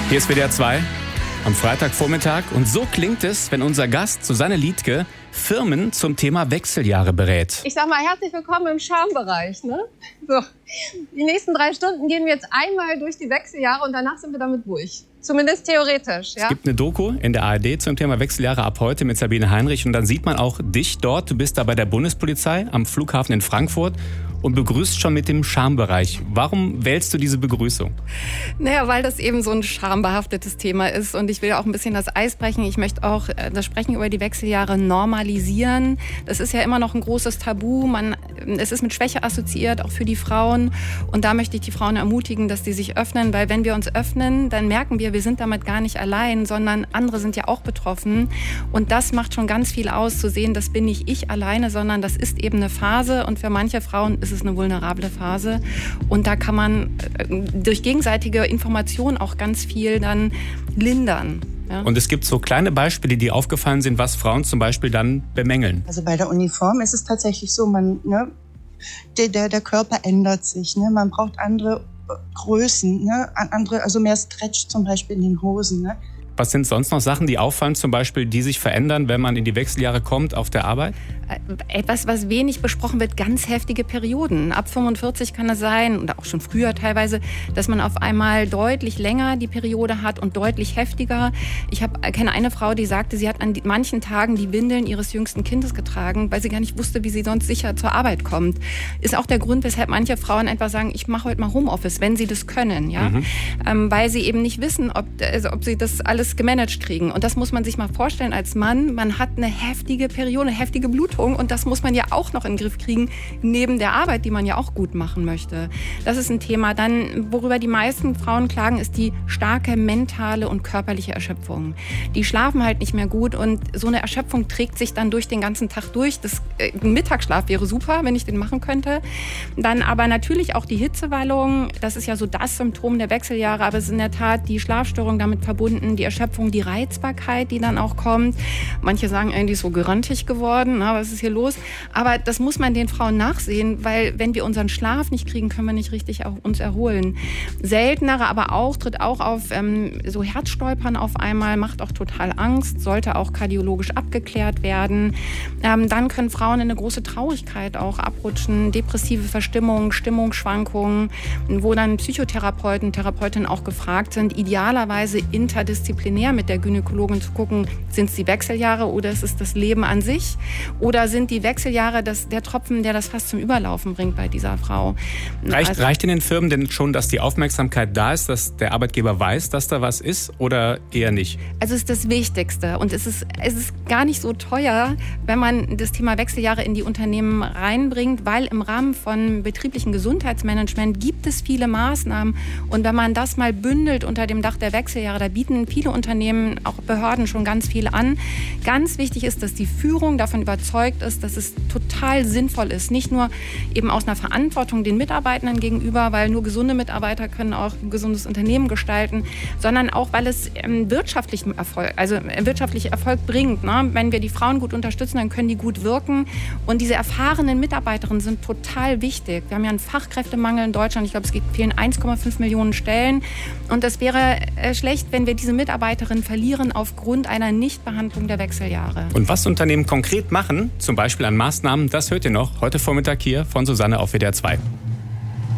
Hier ist WDR 2 am Freitagvormittag und so klingt es, wenn unser Gast Susanne Liedtke Firmen zum Thema Wechseljahre berät. Ich sag mal, herzlich willkommen im Charmebereich. Ne? So, die nächsten 3 Stunden gehen wir jetzt einmal durch die Wechseljahre und danach sind wir damit durch. Zumindest theoretisch. Ja? Es gibt eine Doku in der ARD zum Thema Wechseljahre ab heute mit Sabine Heinrich und dann sieht man auch dich dort. Du bist da bei der Bundespolizei am Flughafen in Frankfurt und begrüßt schon mit dem Charmebereich. Warum wählst du diese Begrüßung? Naja, weil das eben so ein charmbehaftetes Thema ist und ich will auch ein bisschen das Eis brechen. Ich möchte auch das Sprechen über die Wechseljahre normalisieren. Das ist ja immer noch ein großes Tabu. Es ist mit Schwäche assoziiert, auch für die Frauen. Und da möchte ich die Frauen ermutigen, dass die sich öffnen, weil wenn wir uns öffnen, dann merken wir sind damit gar nicht allein, sondern andere sind ja auch betroffen. Und das macht schon ganz viel aus, zu sehen, das bin nicht ich alleine, sondern das ist eben eine Phase und für manche Frauen ist es eine vulnerable Phase. Und da kann man durch gegenseitige Information auch ganz viel dann lindern. Ja. Und es gibt so kleine Beispiele, die aufgefallen sind, was Frauen zum Beispiel dann bemängeln. Also bei der Uniform ist es tatsächlich so, der Körper ändert sich. Ne? Man braucht andere Größen, ne? Also mehr Stretch zum Beispiel in den Hosen. Ne? Was sind sonst noch Sachen, die auffallen, zum Beispiel, die sich verändern, wenn man in die Wechseljahre kommt auf der Arbeit? Etwas, was wenig besprochen wird, ganz heftige Perioden. Ab 45 kann es sein, oder auch schon früher teilweise, dass man auf einmal deutlich länger die Periode hat und deutlich heftiger. Ich kenne eine Frau, die sagte, sie hat an manchen Tagen die Windeln ihres jüngsten Kindes getragen, weil sie gar nicht wusste, wie sie sonst sicher zur Arbeit kommt. Ist auch der Grund, weshalb manche Frauen einfach sagen, ich mache heute mal Homeoffice, wenn sie das können. Ja? Weil sie eben nicht wissen, ob sie das alles gemanagt kriegen. Und das muss man sich mal vorstellen als Mann. Man hat eine heftige Periode, eine heftige Blutung. Und das muss man ja auch noch in den Griff kriegen, neben der Arbeit, die man ja auch gut machen möchte. Das ist ein Thema. Dann, worüber die meisten Frauen klagen, ist die starke mentale und körperliche Erschöpfung. Die schlafen halt nicht mehr gut und so eine Erschöpfung trägt sich dann durch den ganzen Tag durch. Ein Mittagsschlaf wäre super, wenn ich den machen könnte. Dann aber natürlich auch die Hitzewallung. Das ist ja so das Symptom der Wechseljahre, aber es ist in der Tat die Schlafstörung damit verbunden, die Erschöpfung, die Reizbarkeit, die dann auch kommt. Manche sagen, die ist so gerantig geworden, was ist hier los? Aber das muss man den Frauen nachsehen, weil wenn wir unseren Schlaf nicht kriegen, können wir nicht richtig uns erholen. Seltener, aber auch, tritt auch auf so Herzstolpern auf einmal, macht auch total Angst, sollte auch kardiologisch abgeklärt werden. Dann können Frauen in eine große Traurigkeit auch abrutschen, depressive Verstimmung, Stimmungsschwankungen, wo dann Psychotherapeuten, Therapeutinnen auch gefragt sind, idealerweise interdisziplinär mit der Gynäkologin zu gucken, sind es die Wechseljahre oder ist es das Leben an sich? Oder sind die Wechseljahre der Tropfen, der das fast zum Überlaufen bringt bei dieser Frau? Reicht in den Firmen denn schon, dass die Aufmerksamkeit da ist, dass der Arbeitgeber weiß, dass da was ist oder eher nicht? Also es ist das Wichtigste und es ist gar nicht so teuer, wenn man das Thema Wechseljahre in die Unternehmen reinbringt, weil im Rahmen von betrieblichem Gesundheitsmanagement gibt es viele Maßnahmen und wenn man das mal bündelt unter dem Dach der Wechseljahre, da bieten viele Unternehmen, auch Behörden schon ganz viel an. Ganz wichtig ist, dass die Führung davon überzeugt ist, dass es total sinnvoll ist. Nicht nur eben aus einer Verantwortung den Mitarbeitenden gegenüber, weil nur gesunde Mitarbeiter können auch ein gesundes Unternehmen gestalten, sondern auch, weil es wirtschaftlichen Erfolg bringt. Ne? Wenn wir die Frauen gut unterstützen, dann können die gut wirken. Und diese erfahrenen Mitarbeiterinnen sind total wichtig. Wir haben ja einen Fachkräftemangel in Deutschland. Ich glaube, es fehlen 1,5 Millionen Stellen. Und es wäre schlecht, wenn wir diese Mitarbeiterinnen verlieren aufgrund einer Nichtbehandlung der Wechseljahre. Und was Unternehmen konkret machen, zum Beispiel an Maßnahmen, das hört ihr noch heute Vormittag hier von Susanne auf WDR 2.